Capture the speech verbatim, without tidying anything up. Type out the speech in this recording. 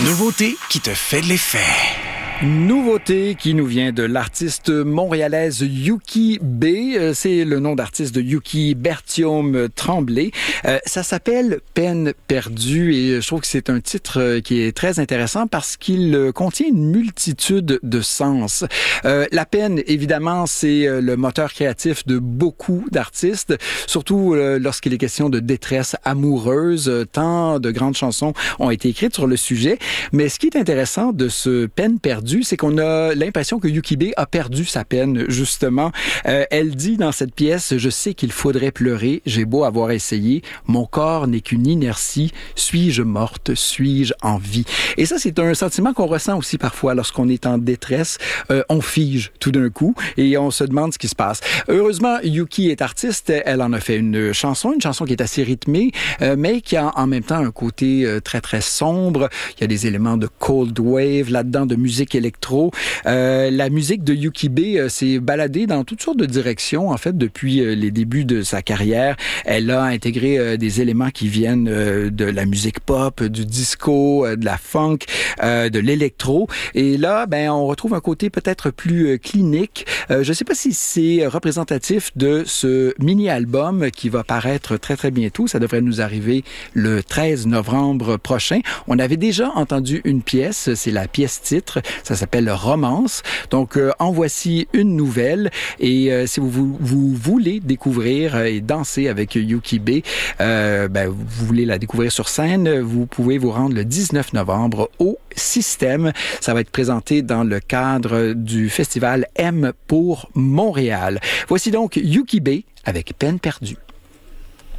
Nouveauté qui te fait de l'effet. Nouveauté qui nous vient de l'artiste montréalaise Yuki B. C'est le nom d'artiste de Yuki Berthiaume Tremblay. Euh, ça s'appelle Peine perdue et je trouve que c'est un titre qui est très intéressant parce qu'il contient une multitude de sens. Euh, la peine, évidemment, c'est le moteur créatif de beaucoup d'artistes, surtout euh, lorsqu'il est question de détresse amoureuse. Tant de grandes chansons ont été écrites sur le sujet. Mais ce qui est intéressant de ce Peine perdue, c'est qu'on a l'impression que Yuki B a perdu sa peine, justement. Euh, elle dit dans cette pièce, « Je sais qu'il faudrait pleurer, j'ai beau avoir essayé, mon corps n'est qu'une inertie, suis-je morte, suis-je en vie? » Et ça, c'est un sentiment qu'on ressent aussi parfois lorsqu'on est en détresse. Euh, on fige tout d'un coup et on se demande ce qui se passe. Heureusement, Yuki est artiste, elle en a fait une chanson, une chanson qui est assez rythmée, euh, mais qui a en même temps un côté euh, très, très sombre. Il y a des éléments de cold wave là-dedans, de musique électro. Euh, la musique de Yuki B euh, s'est baladée dans toutes sortes de directions, en fait, depuis euh, les débuts de sa carrière. Elle a intégré euh, des éléments qui viennent euh, de la musique pop, du disco, euh, de la funk, euh, de l'électro. Et là, ben, on retrouve un côté peut-être plus euh, clinique. Euh, je ne sais pas si c'est représentatif de ce mini-album qui va paraître très, très bientôt. Ça devrait nous arriver le treize novembre prochain. On avait déjà entendu une pièce, c'est la pièce titre. Ça s'appelle Romance. Donc, euh, en voici une nouvelle. Et euh, si vous, vous, vous voulez découvrir et danser avec Yuki B, euh, ben, vous voulez la découvrir sur scène, vous pouvez vous rendre le dix-neuf novembre au Système. Ça va être présenté dans le cadre du festival M pour Montréal. Voici donc Yuki B avec Peine perdue.